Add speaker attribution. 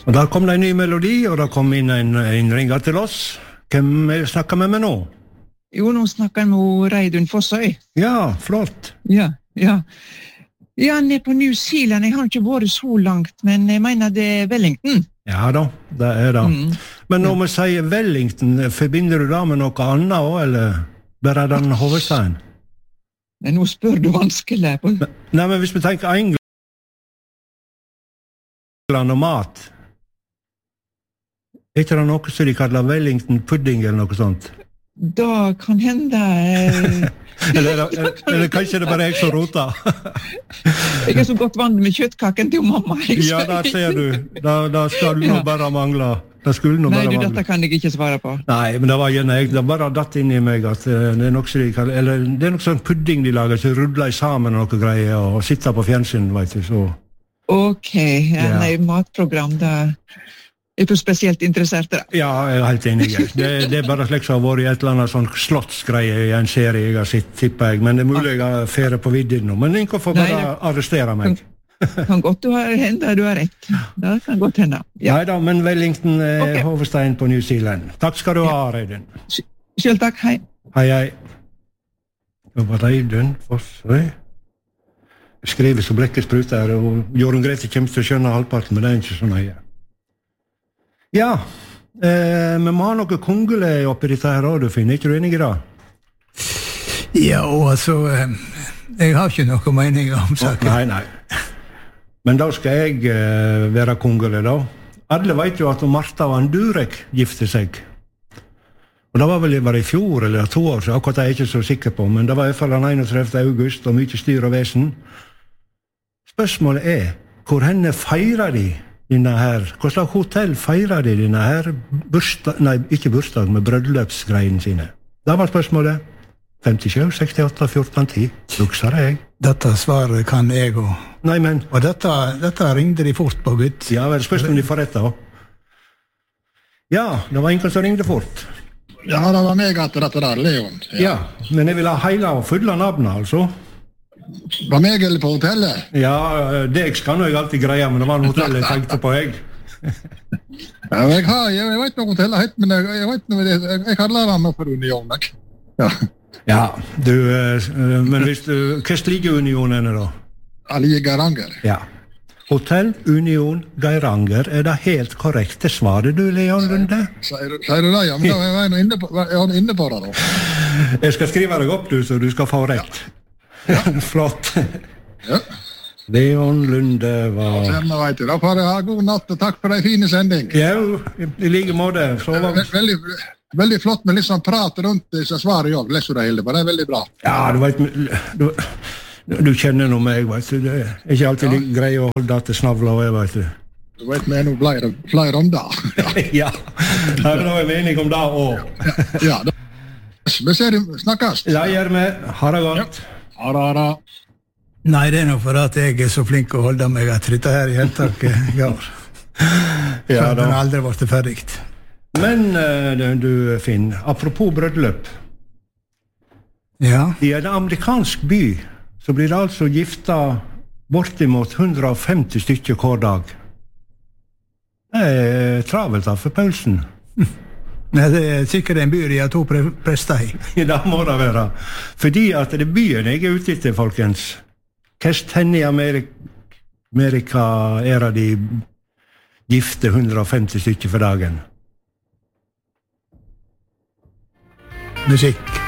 Speaker 1: Og der kom det en ny melodi, og der kom inn en ringer til oss. Hvem snakker vi med nå?
Speaker 2: Jo, nå snakker jeg med Reidun Fossøy.
Speaker 1: Ja, flott.
Speaker 2: Ja. Ja, han på New Zealand. Jeg har ikke vært så langt, men jeg mener det Wellington.
Speaker 1: Ja da, det det. Men når vi sier Wellington, forbinder du da med noe annet også, eller bare den hovedstaden?
Speaker 2: Nei, nå spør du vanskelig.
Speaker 1: Nei, men hvis vi tenker England og mat, ikke det noe som de kaller Wellington pudding eller noe sånt?
Speaker 2: Da kan hende...
Speaker 1: eller kanskje det bare jeg som roter?
Speaker 2: Jeg så godt vant med kjøttkaken til mamma.
Speaker 1: Ja, der ser du. Da skal du bare mangle.
Speaker 2: Nei, dette kan jeg ikke svare på.
Speaker 1: Nei, men det var gjerne jeg. Det bare datt inn i meg at det noe som de kaller... Eller det noe sånn pudding de lager, så rudler sammen noe greier og sitter på fjernsyn, vet du, så... Ok,
Speaker 2: nei, matprogram, da... Jeg for spesielt interessert i det.
Speaker 1: Ja, jeg helt enig. Det bare slik som har vært i et eller annet sånn slottsgreie i en serie jeg har sett, tipper jeg. Men det mulig jeg har ferie på vidden nå. Men ingen får bare arrestere meg.
Speaker 2: Kan godt du har rett. Det kan godt hende.
Speaker 1: Ja. Neida, men Wellington hovedstein på New Zealand. Takk skal du ha, Reidun.
Speaker 2: Selv takk, hei.
Speaker 1: Hei. Det var Reidun Fossøy. Jeg skriver så blekket spruter her, og Jorunn Grete kommer til å skjønne halvparten, men det ikke så nøye. Ja, vi må ha noe kongelig oppi dette her også, finner ikke du enig i det?
Speaker 3: Ja, altså, jeg har ikke noe mening om saken.
Speaker 1: Nei. Men da skal jeg være kongelig da. Alle vet jo at Martha van Durek gifte seg. Og det var vel i fjor eller 2 år, så akkurat det er jeg ikke så sikker på, men det var i hvert fall den 31. august, og mye styr og vesen. Spørsmålet hvor henne feirer de denne her, hva slags hotell feirer de denne her ikke bursdag, men brødløpsgreien sine? Det var spørsmålet. 57, 68, 14, 10. Lukser jeg.
Speaker 3: Dette svaret kan jeg også.
Speaker 1: Nei, men...
Speaker 3: Og dette ringde de fort på, gutt.
Speaker 1: Ja, vel, spørsmål om de får rett da. Ja, det var ingen som ringde fort.
Speaker 4: Ja, det var meg at dette der, Leon.
Speaker 1: Ja, men jeg vil ha hele og fulle navnet, altså.
Speaker 4: Var meg eller på hotellet?
Speaker 1: Ja, det skal jeg alltid greie, men det var en hotell jeg tenkte på, jeg.
Speaker 4: Ja, jeg vet noe hotellet hett, men jeg kaller det noe for Union, ikke?
Speaker 1: Ja, men hvis du, hva stiger Union da?
Speaker 4: Ali Geiranger.
Speaker 1: Ja. Hotell Union Geiranger, det helt korrekt? Det svarer du, Leon Lunde?
Speaker 4: Sier du det, ja, men jeg var inne på det da.
Speaker 1: Jeg skal skrive deg opp, du, så du skal få rett. Ja. Flott. Ja. Leon Lunde var...
Speaker 4: Da får jeg ha god natt, og takk for en fin sending.
Speaker 1: Ja, i like måte.
Speaker 4: Veldig flott med litt sånn prat rundt disse svaret, jeg leser det hele, det er veldig bra.
Speaker 1: Ja, du vet, du kjenner noe meg, vet du. Det er ikke alltid grei å holde at det snavler over, vet du.
Speaker 4: Du vet, vi nå flere om det.
Speaker 1: Ja, da er vi enige om det også.
Speaker 4: Ja, vi ser det, snakkes.
Speaker 1: Ja, gjør vi. Ha det godt.
Speaker 4: Ha.
Speaker 3: Nei, det nok for at jeg så flink å holde meg at dette her i heltaket går. Ja, da. Den har aldri vært ferdig.
Speaker 1: Men du, Finn, apropos brødløp.
Speaker 3: Ja.
Speaker 1: I en amerikansk by så blir det altså gifta bortimot 150 stykker hver dag. Det travelt da for Paulsen.
Speaker 3: Nei, det sikkert en by de har 2 prester i.
Speaker 1: Ja, det må det være. Fordi at det er byen jeg er ute etter, folkens. Hest henne i Amerika de gifte 150 stykker for dagen.
Speaker 3: Musikk.